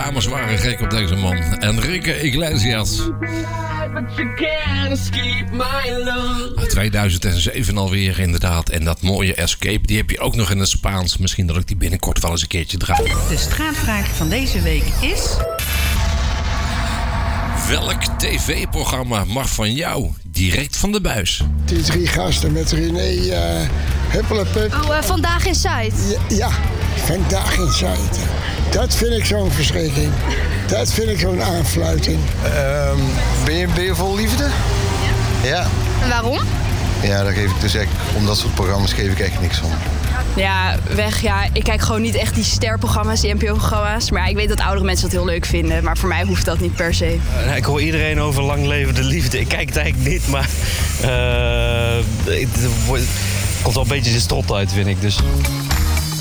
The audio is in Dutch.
dames waren gek op deze man. Enrique Iglesias. Uit 2007 alweer, inderdaad. En dat mooie Escape, die heb je ook nog in het Spaans. Misschien dat ik die binnenkort wel eens een keertje draai. De straatvraag van deze week is... Welk tv-programma mag van jou direct van de buis? Die 3 gasten met René Huppelepup. Oh, Vandaag in Zuid. Ja, Vandaag in Zuid. Dat vind ik zo'n verschrikking. Dat vind ik zo'n aanfluiting. Ben je vol liefde? Ja. En waarom? Ja, daar geef ik dus echt, om dat soort programma's geef ik echt niks van. Ja, weg. Ja, ik kijk gewoon niet echt die sterprogramma's, die NPO-programma's. Maar ja, ik weet dat oudere mensen dat heel leuk vinden. Maar voor mij hoeft dat niet per se. Ik hoor iedereen over lang levende liefde. Ik kijk het eigenlijk niet, maar... het komt wel een beetje de strot uit, vind ik. Dus...